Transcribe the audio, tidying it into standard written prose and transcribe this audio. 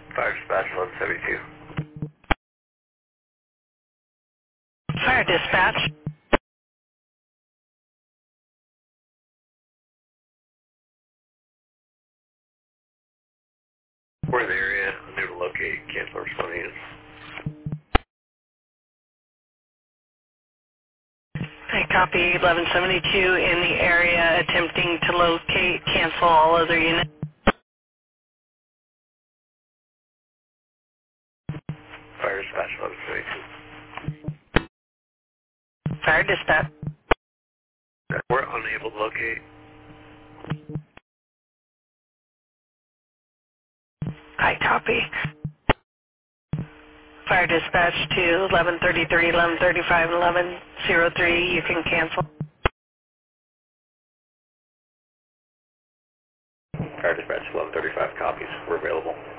Fire dispatch 1172. Fire dispatch. We're in the area, unable to locate, cancel responding units. I copy 1172 in the area attempting to locate, cancel all other units. Fire dispatch 1172. Fire dispatch. We're unable to locate. I copy. Fire dispatch to 1133, 1135, 1103. You can cancel. Fire dispatch 1135 copies. We're available.